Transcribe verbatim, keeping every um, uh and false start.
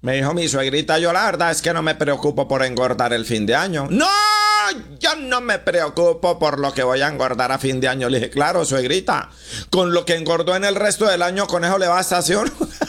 Me dijo mi suegrita, yo la verdad es que no me preocupo por engordar el fin de año. ¡No! Yo no me preocupo por lo que voy a engordar a fin de año. Le dije, claro, suegrita, con lo que engordó en el resto del año, con eso le basta, ¿sí o no?